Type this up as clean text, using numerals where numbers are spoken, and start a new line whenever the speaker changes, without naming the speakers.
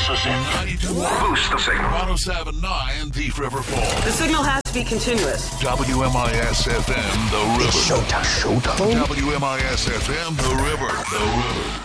This is it.
92.
Boost the signal.
107.9 Thief River Falls.
The signal has to be continuous.
WMIS FM, The River.
Showtime.
WMIS FM, The River.